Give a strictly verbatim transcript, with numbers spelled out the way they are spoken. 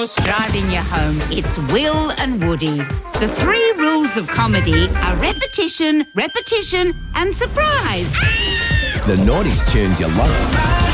Driving you home, it's Will and Woody. The three rules of comedy are repetition, repetition and surprise. The nineties tunes you love.